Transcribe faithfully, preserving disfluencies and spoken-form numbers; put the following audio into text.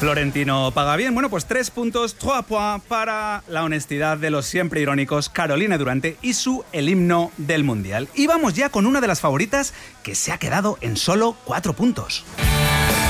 Florentino paga bien. Bueno, pues tres puntos, trois points para la honestidad de los siempre irónicos Carolina Durante y su El himno del Mundial. Y vamos ya con una de las favoritas que se ha quedado en solo cuatro puntos.